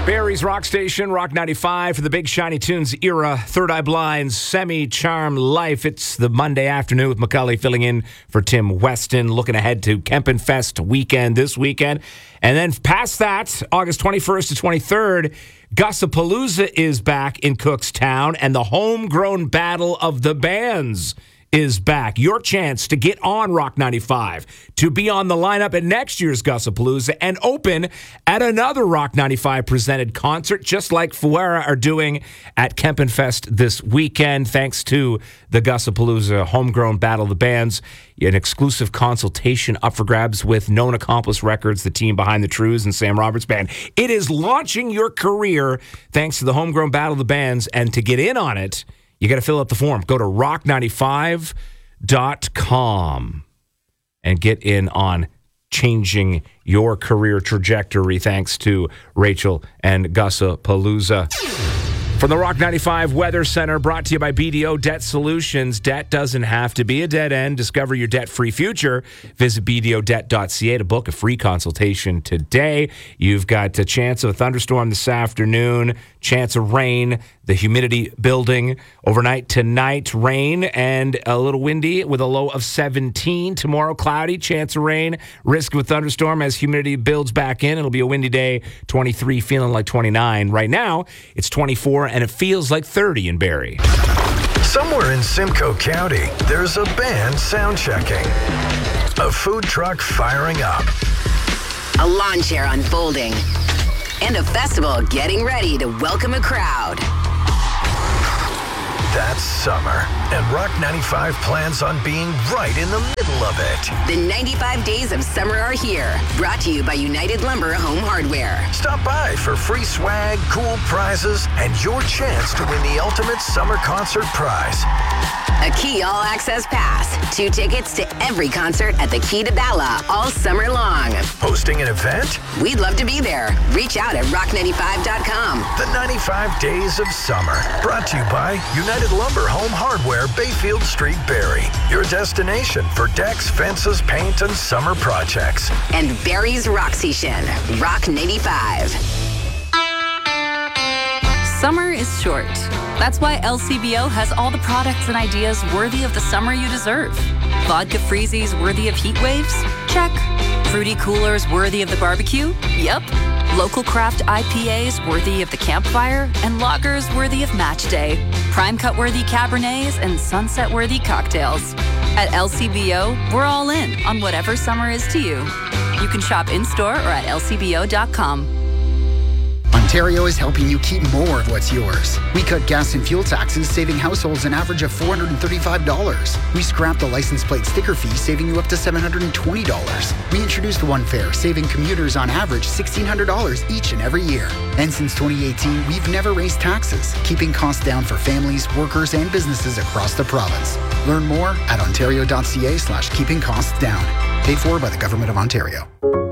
Barrie's Rock Station, Rock 95 for the Big Shiny Tunes era. Third Eye Blind's Semi-Charmed Life. It's the Monday afternoon with McCully filling in for Tim Weston. Looking ahead to Kempen Fest weekend this weekend. And then past that, August 21st to 23rd, Gossapalooza is back in Cookstown. And the Homegrown Battle of the Bands is back. Your chance to get on Rock 95, to be on the lineup at next year's Gossapalooza and open at another Rock 95 presented concert, just like Fuera are doing at Kempen Fest this weekend. Thanks to the Gossapalooza Homegrown Battle of the Bands, an exclusive consultation up for grabs with Known Accomplice Records, the team behind the Trews and Sam Roberts Band. It is launching your career thanks to the Homegrown Battle of the Bands, and to get in on it, you got to fill out the form. Go to rock95.com and get in on changing your career trajectory thanks to Rachel and Gossapalooza. From the Rock 95 Weather Center, brought to you by BDO Debt Solutions. Debt doesn't have to be a dead end. Discover your debt-free future. Visit bdodebt.ca to book a free consultation today. You've got a chance of a thunderstorm this afternoon, chance of rain, the humidity building overnight tonight, rain and a little windy with a low of 17. Tomorrow, cloudy, chance of rain, risk of a thunderstorm as humidity builds back in. It'll be a windy day, 23, feeling like 29. Right now, it's 24, and it feels like 30 in Barrie. Somewhere in Simcoe County, there's a band sound checking, a food truck firing up, a lawn chair unfolding, and a festival getting ready to welcome a crowd. That's summer, and Rock 95 plans on being right in the middle of it. The 95 days of summer are here, brought to you by United Lumber Home Hardware. Stop by for free swag, cool prizes, and your chance to win the ultimate summer concert prize. A Key All-Access Pass. 2 tickets to every concert at the Key to Bala all summer long. Hosting an event? We'd love to be there. Reach out at rock95.com. The 95 Days of Summer. Brought to you by United Lumber Home Hardware, Bayfield Street, Barrie. Your destination for decks, fences, paint, and summer projects. And Barrie's Rock Station. Rock 95. Summer is short. That's why LCBO has all the products and ideas worthy of the summer you deserve. Vodka freezies worthy of heat waves? Check. Fruity coolers worthy of the barbecue? Yep. Local craft IPAs worthy of the campfire? And lagers worthy of match day. Prime cut worthy Cabernets and sunset worthy cocktails. At LCBO, we're all in on whatever summer is to you. You can shop in-store or at lcbo.com. Ontario is helping you keep more of what's yours. We cut gas and fuel taxes, saving households an average of $435. We scrapped the license plate sticker fee, saving you up to $720. We introduced One Fare, saving commuters on average $1,600 each and every year. And since 2018, we've never raised taxes, keeping costs down for families, workers, and businesses across the province. Learn more at ontario.ca/keeping costs down. Paid for by the Government of Ontario.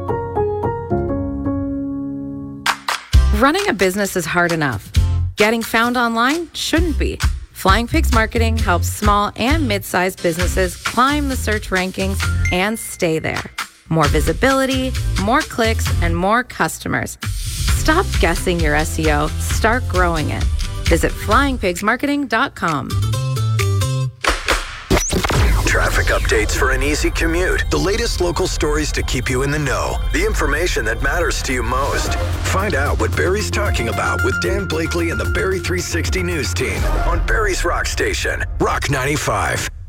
Running a business is hard enough. Getting found online shouldn't be. Flying Pigs Marketing helps small and mid-sized businesses climb the search rankings and stay there. More visibility, more clicks, and more customers. Stop guessing your SEO. Start growing it. Visit flyingpigsmarketing.com. Traffic updates for an easy commute. The latest local stories to keep you in the know. The information that matters to you most. Find out what Barrie's talking about with Dan Blakely and the Barrie 360 News team on Barrie's Rock Station, Rock 95.